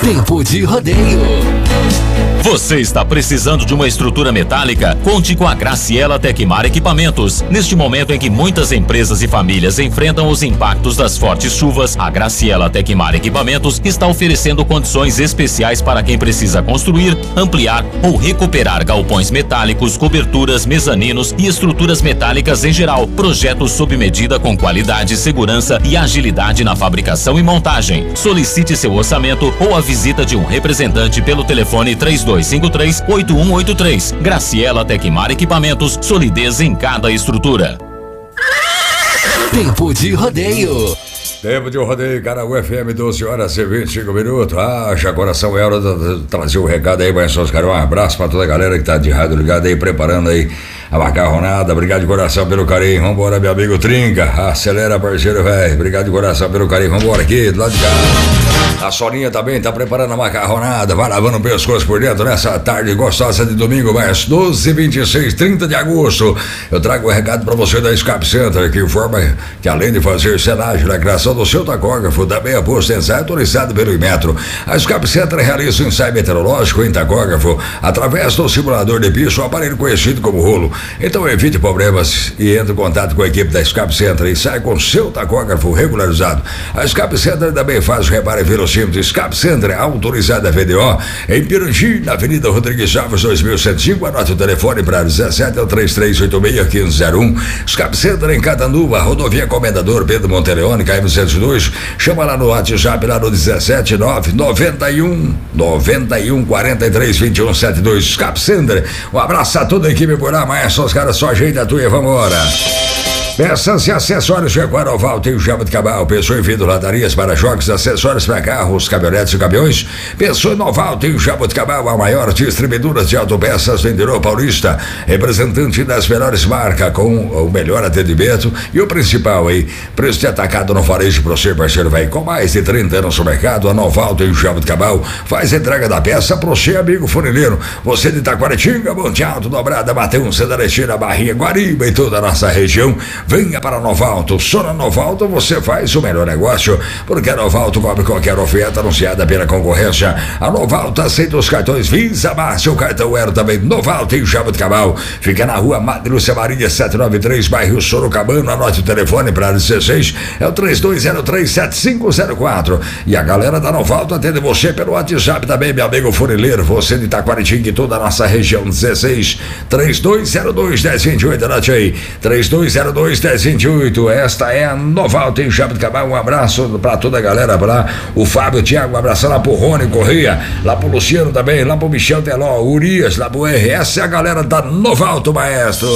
Tempo de rodeio. Você está precisando de uma estrutura metálica? Conte com a Graciela Tecmar Equipamentos. Neste momento em que muitas empresas e famílias enfrentam os impactos das fortes chuvas, a Graciela Tecmar Equipamentos está oferecendo condições especiais para quem precisa construir, ampliar ou recuperar galpões metálicos, coberturas, mezaninos e estruturas metálicas em geral. Projetos sob medida com qualidade, segurança e agilidade na fabricação e montagem. Solicite seu orçamento ou a visita de um representante pelo telefone 3253-8183. Graciela Tecmar Equipamentos, solidez em cada estrutura. Tempo de rodeio. Tempo de rodeio, Canal FM, 12 horas e 25 minutos. Já coração, é hora de trazer o recado aí, mas Oscar, um abraço pra toda a galera que tá de rádio ligada aí, preparando aí a macarronada. Obrigado de coração pelo carinho. Vambora, meu amigo Trinca. Acelera, parceiro, velho. Obrigado de coração pelo carinho. Vambora aqui, do lado de cá. A Soninha também tá preparando a macarronada. Vai lavando o pescoço por dentro nessa tarde gostosa de domingo, mas 12, 26, 30 de agosto. Eu trago o recado pra você da Escape Center, que informa que além de fazer selagem na criação do seu tacógrafo, também é posto ensaio autorizado pelo Inmetro. A Escape Center realiza o ensaio meteorológico em tacógrafo através do simulador de piso, um aparelho conhecido como rolo. Então evite problemas e entre em contato com a equipe da Escape Center e saia com seu tacógrafo regularizado. A Escape Center também faz o reparo em velocímetro. Escape Center é autorizada a VDO em Pirangi, na Avenida Rodrigues Chaves 2105. Anote o telefone para 17 3386-1501. Escape Center em Catanduva, rodovia Comendador Pedro Monteleone, KM-102. Chama lá no WhatsApp, lá no 17991 43 21 72. Escape Center. Um abraço a toda a equipe por lá, mas os caras só ajeita tu e vambora. Peças e acessórios Jaguar Oval tem o Java de Cabal. Pensou em vidro-ladarias para jogos, acessórios para carros, caminhonetes e caminhões? Pensou em Oval, tem o Java de Cabal, a maior distribuidora de autopeças do interior paulista, representante das melhores marcas, com o melhor atendimento e o principal aí, preço de atacado no varejo para você, parceiro, velho. Com mais de 30 anos no mercado, a Noval tem o Java de Cabal, faz entrega da peça para você, amigo funileiro. Você de Itaquaritinga, Monte Alto, Dobrada, Mateus, Sandaretina, Barrinha, Guariba e toda a nossa região. Venha para a Novalto. Só na Novalto você faz o melhor negócio, porque a Novalto cobre qualquer oferta anunciada pela concorrência. A Novalto aceita os cartões Visa, Márcia, o cartão Aero também. Novalto em Jabo de Cabal. Fica na rua Madre Lúcia Maria 793, bairro Sorocabana. Anote o telefone para 16, é o 3203-7504. E a galera da Novalto atende você pelo WhatsApp também, meu amigo funileiro. Você de Itaquaritinga e toda a nossa região. 16 3202-1028. Anote aí, 3202-1028. Esta é a Novalto em Jabo de Cabal. Um abraço pra toda a galera, pra o Fábio, o Thiago, um abraço lá pro Rony Corrêa, lá pro Luciano também, lá pro Michel Teló, Urias, lá pro R. Essa é a galera da Novalto, maestro.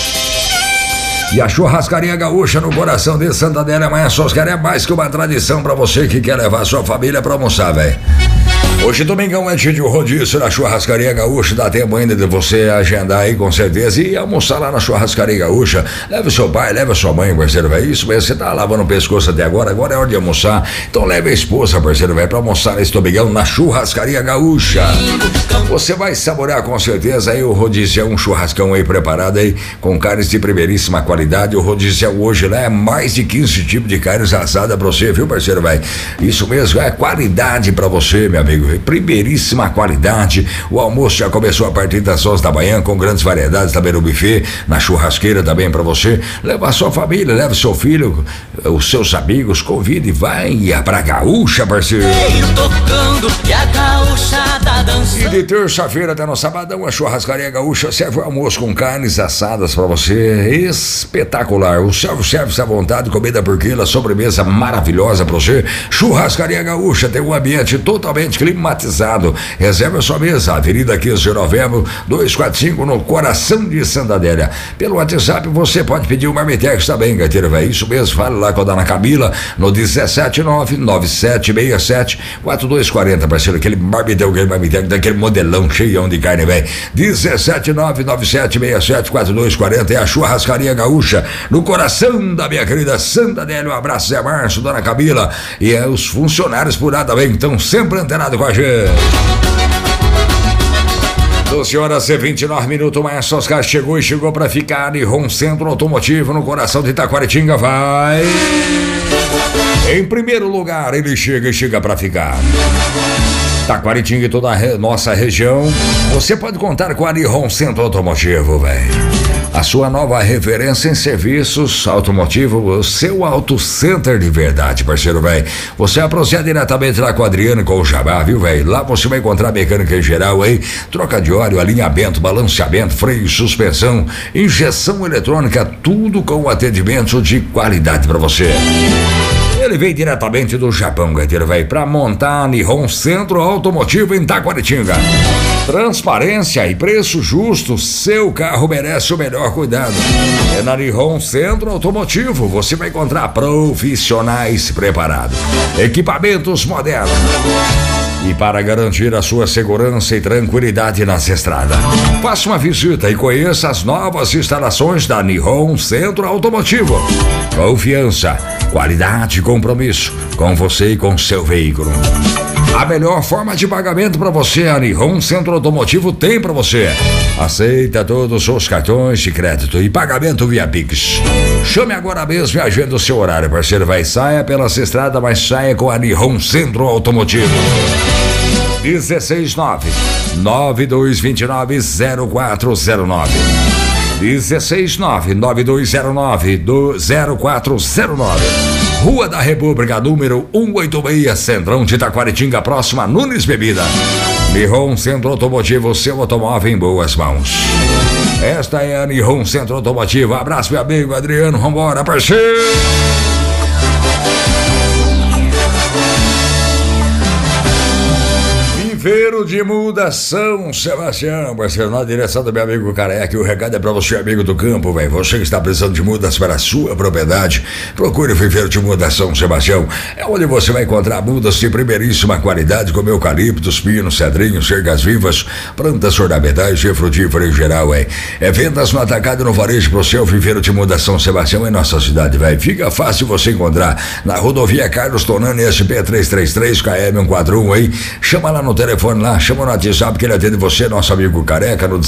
E a Churrascaria Gaúcha no coração de Santa Adélia, maestro Oscar, é mais que uma tradição pra você que quer levar sua família pra almoçar, velho. Hoje, domingão, é dia de rodízio na Churrascaria Gaúcha. Dá tempo ainda de você agendar aí, com certeza, e almoçar lá na Churrascaria Gaúcha. Leve seu pai, leve a sua mãe, parceiro, velho. Isso mesmo, você tá lavando o pescoço até agora é hora de almoçar. Então leve a esposa, parceiro, velho, pra almoçar nesse domingão na Churrascaria Gaúcha. Você vai saborear com certeza aí o rodízio, um churrascão aí preparado aí, com carnes de primeiríssima qualidade. O rodízio hoje lá é mais de 15 tipos de carnes assadas pra você, viu, parceiro, velho? Isso mesmo, é qualidade pra você, meu amigo. Primeiríssima qualidade. O almoço já começou a partir das 11 da manhã, com grandes variedades também no buffet, na churrasqueira também pra você. Leva a sua família, leva seu filho, os seus amigos, convide e vai pra Gaúcha, parceiro. E de terça-feira até no sabadão, a Churrascaria Gaúcha serve o almoço com carnes assadas pra você. Espetacular. O self-service à vontade, comida por quilo, sobremesa maravilhosa pra você. Churrascaria Gaúcha tem um ambiente totalmente climatizado. Reserve a sua mesa, Avenida 15 de Novembro, 245, no coração de Santa Adélia. Pelo WhatsApp você pode pedir o Marmitex também, gaiteiro, velho. Isso mesmo, fale lá com a dona Camila no 17997674240, parceiro. Aquele Marmitex, daquele modelão cheião de carne, velho. 17997674240 é a Churrascaria Gaúcha, no coração da minha querida Santa Adélia. Um abraço, Zé Márcio, dona Camila e os funcionários por lá também, estão sempre antenado com a gente. 12 horas e 29 minutos, Maestro Oscar chegou pra ficar. E Ron Centro Automotivo, no coração de Itaquaritinga, vai. Em primeiro lugar, ele chega pra ficar. Taquaritinga e toda a nossa região, você pode contar com a Nihon Centro Automotivo, velho. A sua nova referência em serviços automotivos, o seu Auto Center de verdade, parceiro, velho. Você aproxima diretamente lá com o Adriano e com o Jabá, viu, velho? Lá você vai encontrar mecânica em geral aí, troca de óleo, alinhamento, balanceamento, freio, suspensão, injeção eletrônica, tudo com atendimento de qualidade pra você. Ele vem diretamente do Japão, gaiteiro, velho, pra montar a Nihon Centro Automotivo em Taquaritinga. Transparência e preço justo, seu carro merece o melhor cuidado. É na Nihon Centro Automotivo, você vai encontrar profissionais preparados, equipamentos modernos. E para garantir a sua segurança e tranquilidade nas estradas, faça uma visita e conheça as novas instalações da Nihon Centro Automotivo. Confiança, qualidade e compromisso com você e com seu veículo. A melhor forma de pagamento para você, a Nihon Centro Automotivo tem para você. Aceita todos os seus cartões de crédito e pagamento via Pix. Chame agora mesmo e agenda o seu horário, parceiro. Vai, saia pela estrada, mas saia com a Nihon Centro Automotivo. 169-9229-0409. 169-9209-0409. Rua da República, número 186, Centrão de Taquaritinga, próxima a Nunes Bebida. Nihon Centro Automotivo, seu automóvel em boas mãos. Esta é a Nihon Centro Automotivo. Abraço, meu amigo Adriano. Vambora, parceiro! Viveiro de Muda São Sebastião, parceiro, na direção do meu amigo Careca. O recado é pra você, amigo do campo, velho. Você que está precisando de mudas para a sua propriedade, procure o Viveiro de Muda São Sebastião. É onde você vai encontrar mudas de primeiríssima qualidade, como eucaliptos, pinos, cedrinhos, cercas vivas, plantas ornamentais e frutíferas em geral, velho. É vendas no atacado e no varejo pro seu Viveiro de Muda São Sebastião em nossa cidade, velho. Fica fácil você encontrar na rodovia Carlos Tonani, SP 333, KM 141 aí. Chama lá no telefone lá, chama no WhatsApp que ele atende você, nosso amigo Careca, no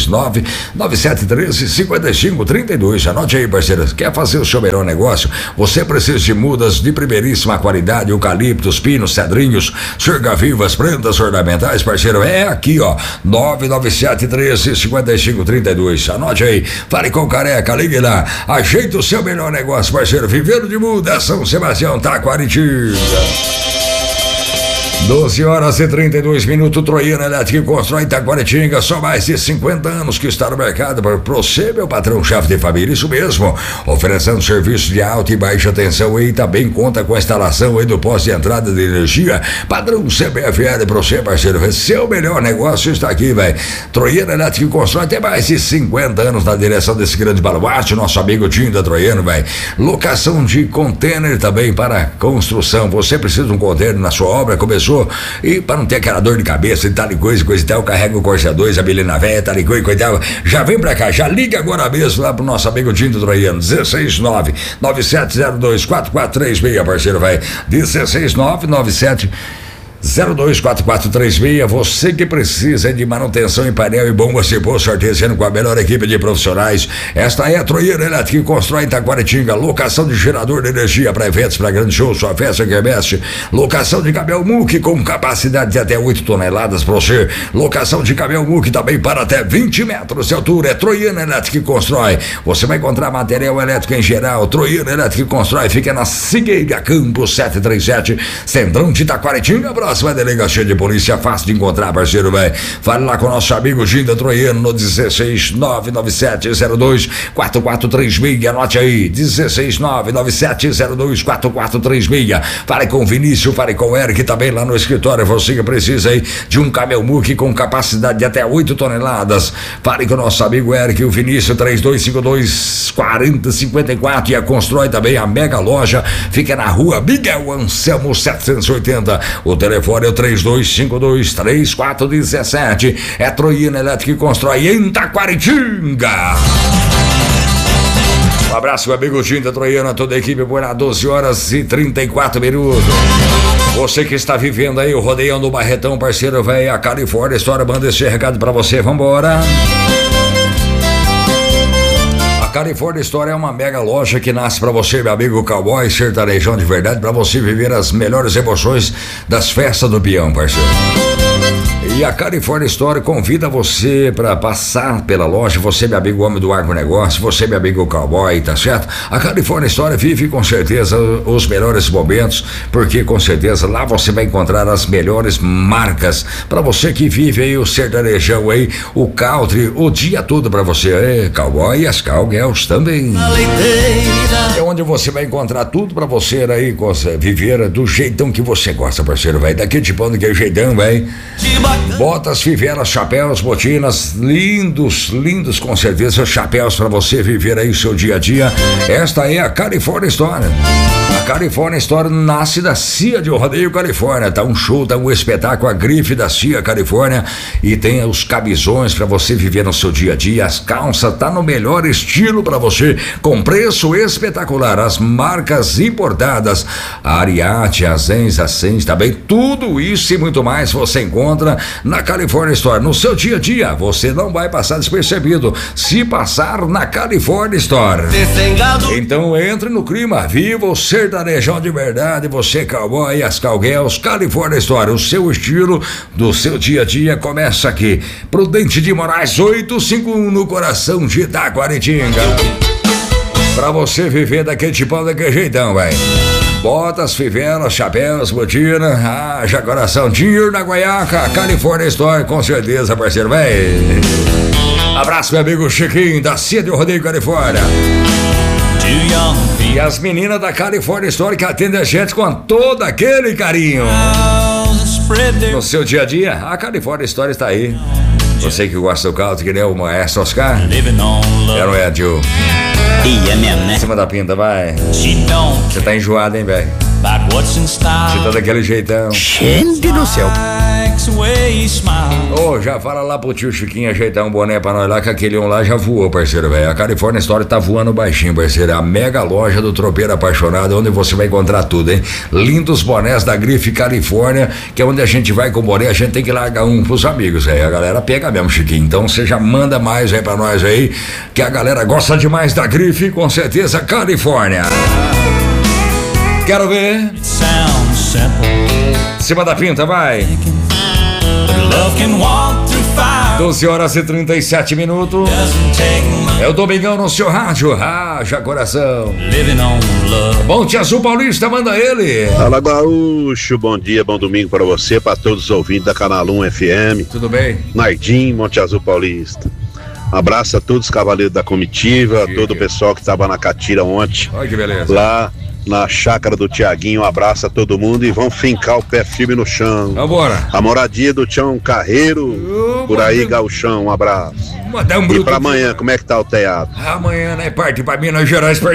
169-9713-5532. Anote aí, parceiro. Quer fazer o seu melhor negócio? Você precisa de mudas de primeiríssima qualidade, eucaliptos, pinos, cedrinhos, cerca-vivas, plantas ornamentais, parceiro. É aqui, ó, 99713-5532. Anote aí, fale com o Careca, ligue lá, ajeita o seu melhor negócio, parceiro. Viveiro de Muda São Sebastião, Taquaritinga. 12h32, Troiano Elétrico constrói Taquaritinga, só mais de 50 anos que está no mercado. Para você, meu patrão, chefe de família, isso mesmo, oferecendo serviço de alta e baixa tensão e também conta com a instalação aí do posto de entrada de energia, padrão CBFL para você, parceiro. Seu melhor negócio está aqui, velho. Troiano Elétrico constrói, tem mais de 50 anos na direção desse grande baluarte, nosso amigo Tim da Troiano, velho. Locação de container também para construção. Você precisa de um container na sua obra, começou, e para não ter aquela dor de cabeça e tal e coisa e tal, carrega o Corsa 2, a Belina Véia, tal e coisa e tal, já vem pra cá, já liga agora mesmo lá pro nosso amigo Tinto Troiano, 169-9702-4436, parceiro, vai, 169-9702-4436. Você que precisa de manutenção em painel e bombas de poço artesiano com a melhor equipe de profissionais. Esta é a Troiano Elétrico que constrói em Taquaritinga. Locação de gerador de energia para eventos, para grandes shows, sua festa que remete. Locação de caminhão muque com capacidade de até 8 toneladas para você. Locação de caminhão muque também para até 20 metros de altura. É Troiano Elétrico que constrói. Você vai encontrar material elétrico em geral. Troiano Elétrico que constrói. Fica na Figueira Campos 737, Centrão de Taquaritinga, próxima delegacia de polícia, fácil de encontrar, parceiro, velho. Fale lá com o nosso amigo Ginda Troiano no 16997024436. Anote aí, 16997024436. Fale com o Vinícius, fale com o Eric também lá no escritório. Você que precisa aí de um caminhão muque com capacidade de até 8 toneladas. Fale com o nosso amigo Eric, o Vinícius, 3252-4054. E a Constrói também, a mega loja fica na rua Miguel Anselmo 780. O telefone é o 3252-3417. É Troiano Elétrico que constrói em Taquaritinga. Um abraço, meu amigo Ginda Troiano, a toda a equipe, por lá, 12h34. Você que está vivendo aí o Rodeião do Barretão, parceiro, velho, a Califórnia, história, manda esse recado pra você, vambora. A California Store é uma mega loja que nasce para você, meu amigo cowboy, sertanejão de verdade, para você viver as melhores emoções das festas do peão, parceiro. E a California Store convida você para passar pela loja, você, meu amigo homem do agronegócio, você, meu amigo cowboy, tá certo? A California Store vive com certeza os melhores momentos, porque com certeza lá você vai encontrar as melhores marcas para você que vive aí o sertanejão aí, o country, o dia todo para você, cowboy e as cowgirls também. É onde você vai encontrar tudo para você aí, viver do jeitão que você gosta, parceiro, vai. Daqui de pão, daquele jeitão, vai. Botas, fivelas, chapéus, botinas, lindos com certeza, chapéus para você viver aí o seu dia a dia. Esta é a California Store. A California Store nasce da CIA de Rodeio Califórnia. Tá um show, tá um espetáculo, a grife da CIA Califórnia, e tem os camisões para você viver no seu dia a dia. As calças tá no melhor estilo para você, com preço espetacular. As marcas importadas, a Ariat, a Zenz, também tudo isso e muito mais você encontra na California Store. No seu dia a dia, você não vai passar despercebido se passar na California Store. Então entre no clima, viva o sertanejão de verdade, você cowboy e as cowgirls. California Store, o seu estilo do seu dia a dia começa aqui. Prudente de Moraes 851, no coração de Itaquaritinga. Pra você viver daquele tipão, daquele jeitão, vai. Botas, fivelas, chapéus, botina, haja coração, dinheiro na guaiaca, California Store, com certeza, parceiro, vai. Abraço, meu amigo Chiquinho, da CIA de Rodeio Califórnia. E as meninas da California Store que atendem a gente com todo aquele carinho. No seu dia a dia, a California Store está aí. Você que gosta do caldo, que nem o maestro Oscar. É, não é, tio? E é mesmo, né? Em cima da pinta, vai. Você tá enjoado, hein, velho? Você tá daquele jeitão. Gente do céu. Ô, já fala lá pro tio Chiquinho ajeitar um boné pra nós lá, que aquele um lá já voou, parceiro, velho. A California Store tá voando baixinho, parceiro. É a mega loja do tropeiro apaixonado, onde você vai encontrar tudo, hein? Lindos bonés da grife Califórnia, que é onde a gente vai com o boné, a gente tem que largar um pros amigos, velho. A galera pega mesmo, Chiquinho. Então você já manda mais aí pra nós aí, que a galera gosta demais da grife, com certeza, Califórnia. Quero ver. Cima da pinta, vai. 12h37. É o Domingão no seu rádio. Raja coração. Monte Azul Paulista, manda ele. Fala, Gaúcho, bom dia, bom domingo para você, para todos os ouvintes da Canal 1 FM. Tudo bem? Nardim, Monte Azul Paulista. Abraço a todos os cavaleiros da comitiva, todo o pessoal que estava na Catira ontem. Olha que beleza. Lá na chácara do Tiaguinho, um abraço a todo mundo e vamos fincar o pé firme no chão. Vambora. A moradia do Tião Carreiro, por aí, Gauchão, um abraço. Mandar um bruto. E pra amanhã, como é que tá o teatro? Amanhã, né, parte pra Minas Gerais,